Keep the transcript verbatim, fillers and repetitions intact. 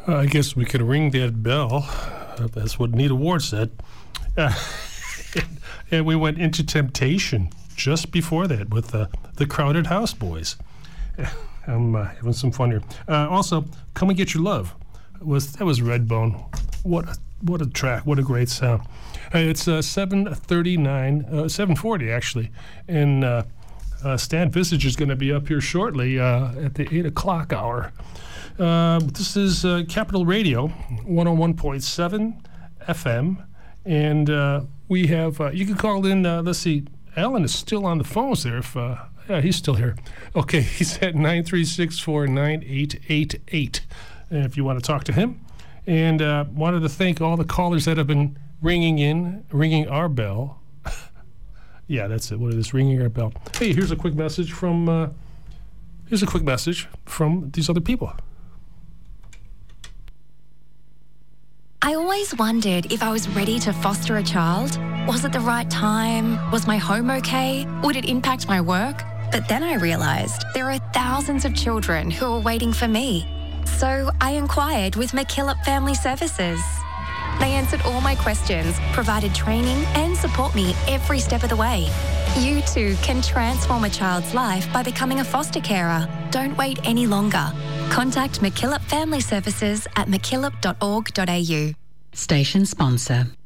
Uh, I guess we could ring that bell. Uh, that's what Nita Ward said. Uh, and we went into Temptation just before that with uh, the Crowded House Boys. I'm uh, having some fun here. Uh, also, Come and Get Your Love. Was That was Redbone. What a, what a track. What a great sound. Uh, it's uh, seven thirty-nine, uh, seven forty actually. And uh, uh, Stan Visage is going to be up here shortly uh, at the eight o'clock hour. Uh, this is uh, Capital Radio, one oh one point seven F M. And uh, we have, uh, you can call in, uh, let's see, Alan is still on the phones there. If uh, Yeah, he's still here. Okay, he's at nine three six four, nine eight eight eight if you want to talk to him. And uh, wanted to thank all the callers that have been ringing in, ringing our bell. Yeah, that's it. What it is, ringing our bell. Hey, here's a quick message from, uh, here's a quick message from these other people. I always wondered if I was ready to foster a child. Was it the right time? Was my home okay? Would it impact my work? But then I realised there are thousands of children who are waiting for me. So I inquired with McKillop Family Services. They answered all my questions, provided training and support me every step of the way. You too can transform a child's life by becoming a foster carer. Don't wait any longer. Contact McKillop Family Services at mckillop dot org dot a u. Station sponsor.